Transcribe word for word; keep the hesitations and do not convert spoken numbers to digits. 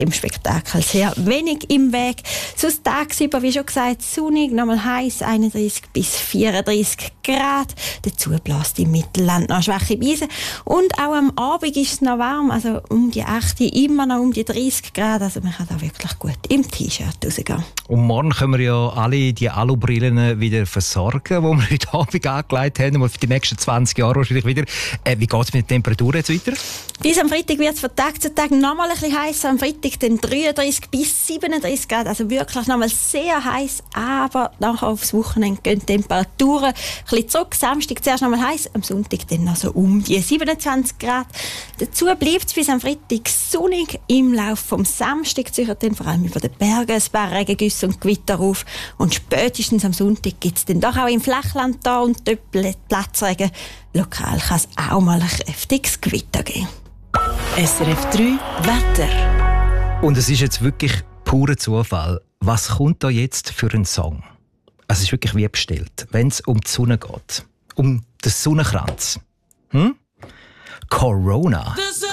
im Spektakel sehr wenig im Weg. Sonst tagsüber, wie schon gesagt, sonnig, nochmal heiß, einunddreißig bis vierunddreißig Grad. Dazu bläst im Mittelland noch schwache Brise. Und auch am Abend ist es noch warm, also um die acht, immer noch um die dreißig Grad. Also man kann da wirklich gut im T-Shirt rausgehen. Und morgen können wir ja alle die Alubrillen wieder versorgen, die wir heute Abend angelegt haben, und für die nächsten zwanzig Jahre wahrscheinlich wieder. Äh, wie geht es mit der Temperatur jetzt weiter? Bis am Freitag wird es von Tag zu Tag noch mal ein bisschen heißer. Am Freitag dann dreiunddreißig bis siebenunddreißig Grad, also wirklich noch mal sehr heiß. Aber nachher aufs Wochenende gehen die Temperaturen ein bisschen zurück. Samstag zuerst noch mal heiß, am Sonntag dann noch so um die siebenundzwanzig Grad. Dazu bleibt es bis am Freitag sonnig. Im Laufe vom Samstag ziehen dann vor allem über den Bergen ein paar Regengüsse und Gewitter auf. Und spätestens am Sonntag gibt es dann doch auch im Flachland da und dort Platzregen. Lokal kann es auch mal ein kräftiges Gewitter geben. S R F drei Wetter. Und es ist jetzt wirklich purer Zufall. Was kommt da jetzt für einen Song? Es ist wirklich wie bestellt, wenn es um die Sonne geht. Um den Sonnenkranz. Hm? Corona.